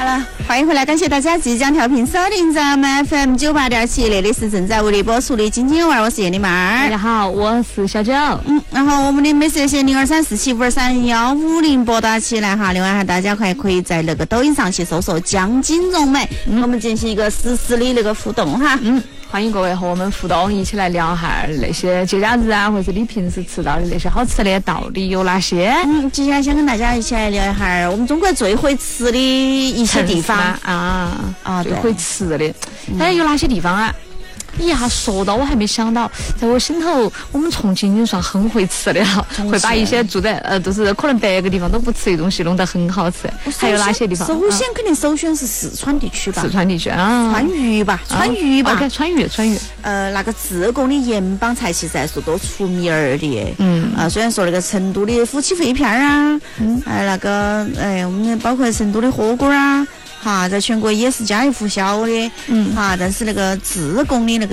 好了，欢迎回来，感谢大家即将调频收听咱们 FM 98.7，这里是正在为你播出的津津有味，我是叶丽妹儿。 大家好，我是小九。 然后我们的美食热线0234752350拨打起来哈。另外还大家还可以在那个抖音上去搜索江津蓉美，我们进行一个实时的那个互动哈。 欢迎各位和我们互动，一起来聊下那些节假日啊，或者你平时吃到的那些好吃的到底有哪些？ 接下来想跟大家一起来聊一下我们中国最会吃的一些地方最会吃的，有哪些地方啊？一下说到我还没想到，在我心头，我们重庆已经算很会吃的了，会把一些住在都是可能别个地方都不吃的东西弄得很好吃。还有哪些地方？ 首先肯定首选是四川地区吧。 四川地区啊， 川渝吧，川渝吧。 OK， 川渝。 那个自贡的盐帮菜其实还是多出名儿的。虽然说那个成都的夫妻肺片啊，那个我们包括成都的火锅啊。在全国也是家喻户晓的，但是那个自贡的那个